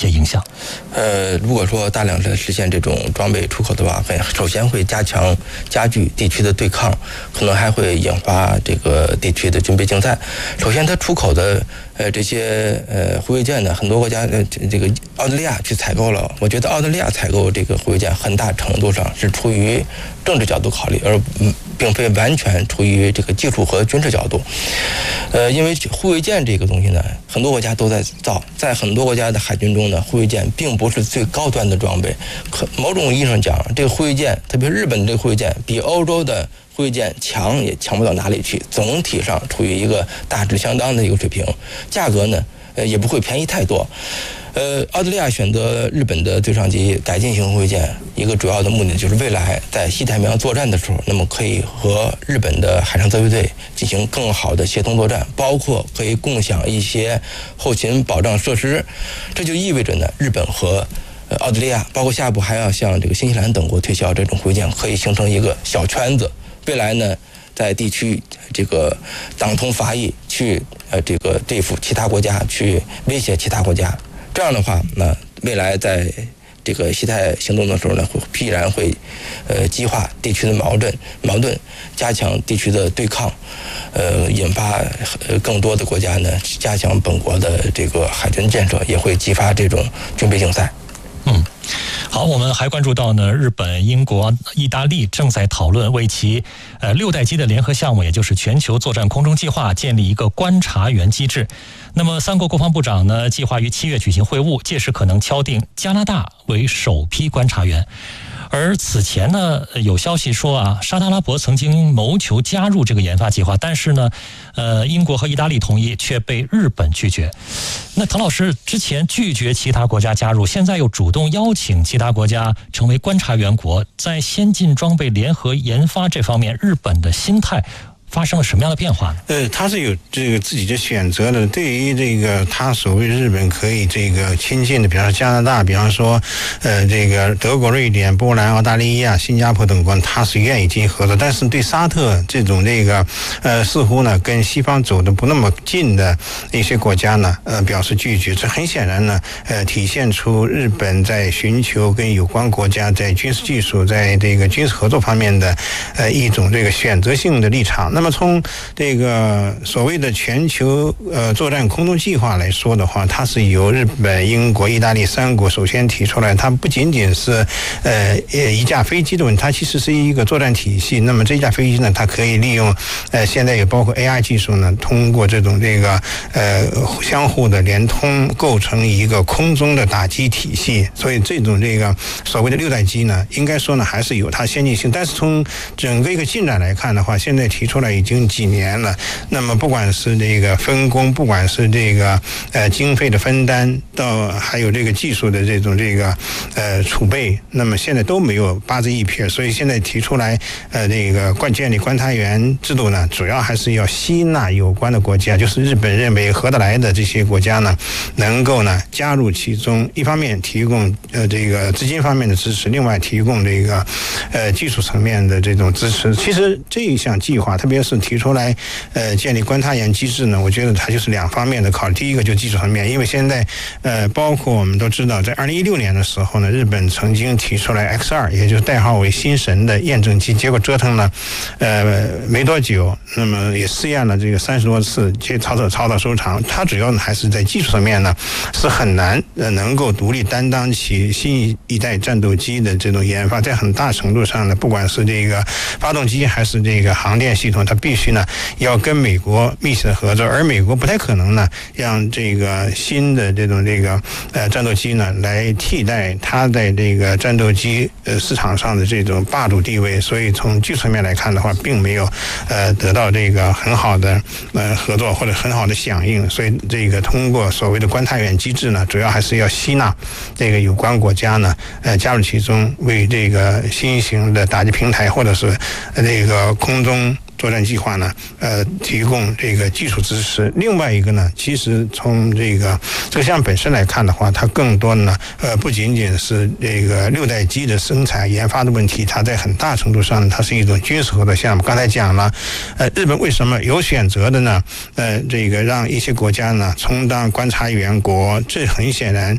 些影响？ 如果说大量的实现这种装备出口的话，首先会加剧地区的对抗，可能还会引发这个地区的军备竞赛。首先，它出口的这些护卫舰呢，很多国家这个澳大利亚去采购了。我觉得澳大利亚采购这个护卫舰很大程度上是出于政治角度考虑，而并非完全出于这个技术和军事角度。因为护卫舰这个东西呢，很多国家都在造，在很多国家的海军中呢，护卫舰并不是最高端的装备。某种意义上讲，这个护卫舰，特别日本的这个护卫舰，比欧洲的护卫舰强也强不到哪里去，总体上处于一个大致相当的一个水平，价格呢也不会便宜太多。澳大利亚选择日本的最上级改进型护卫舰，一个主要的目的就是未来在西太平洋作战的时候，那么可以和日本的海上自卫队进行更好的协同作战，包括可以共享一些后勤保障设施。这就意味着呢，日本和澳大利亚，包括下一步还要向这个新西兰等国推销这种护卫舰，可以形成一个小圈子。未来呢，在地区这个党同伐异，去这个对付其他国家，去威胁其他国家。这样的话，那未来在这个西太行动的时候呢，必然会激化地区的矛盾，加强地区的对抗，引发更多的国家呢加强本国的这个海军建设，也会激发这种军备竞赛。 好，我们还关注到呢，日本、英国、意大利正在讨论为其6代机的联合项目，也就是全球作战空中计划，建立一个观察员机制。那么3国国防部长呢，计划于7月举行会晤，届时可能敲定加拿大为首批观察员。而此前呢，有消息说啊，沙特阿拉伯曾经谋求加入这个研发计划，但是呢，英国和意大利同意，却被日本拒绝。那滕老师之前拒绝其他国家加入，现在又主动邀请其他国家成为观察员国，在先进装备联合研发这方面，日本的心态发生了什么样的变化呢？ 他是有这个自己的选择的。对于这个他所谓日本可以这个亲近的，比方说加拿大，比方说这个德国、瑞典、波兰、澳大利亚、新加坡等国，他是愿意进行合作。但是对沙特这种这个似乎呢跟西方走的不那么近的一些国家呢表示拒绝。这很显然呢体现出日本在寻求跟有关国家在军事技术、在这个军事合作方面的一种这个选择性的立场。那么从这个所谓的全球作战空中计划来说的话，它是由日本、英国、意大利3国首先提出来。它不仅仅是一架飞机的问题，它其实是一个作战体系。那么这架飞机呢，它可以利用现在也包括 AI 技术呢，通过这种这个相互的连通，构成一个空中的打击体系。所以这种这个所谓的6代机呢，应该说呢还是有它先进性。但是从整个一个进展来看的话，现在提出来已经几年了。那么不管是这个分工，不管是这个经费的分担，到还有这个技术的这种这个储备，那么现在都没有八字一撇。所以现在提出来这个建立观察员制度呢，主要还是要吸纳有关的国家，就是日本认为合得来的这些国家呢，能够呢加入其中。一方面提供这个资金方面的支持，另外提供这个技术层面的这种支持。其实这一项计划，特别是提出来建立观察员机制呢，我觉得它就是2方面的考虑。第一个就是技术层面，因为现在包括我们都知道，在2016年的时候呢，日本曾经提出来 X2，也就是代号为新神的验证机，结果折腾了没多久，那么也试验了这个30多次，草草收场。它主要还是在技术层面呢是很难能够独立担当起新一代战斗机的这种研发。在很大程度上呢，不管是这个发动机还是这个航电系统，它必须呢要跟美国密切的合作，而美国不太可能呢让这个新的这种这个战斗机呢来替代它在这个战斗机市场上的这种霸主地位。所以从技术层面来看的话，并没有得到这个很好的合作或者很好的响应。所以这个通过所谓的观察员机制呢，主要还是要吸纳这个有关国家呢加入其中，为这个新型的打击平台或者是这个空中作战计划呢提供这个技术支持。另外一个呢，其实从这个项目本身来看的话，它更多呢不仅仅是这个6代机的生产研发的问题，它在很大程度上它是一种军事合作项目。刚才讲了日本为什么有选择的呢这个让一些国家呢充当观察员国，这很显然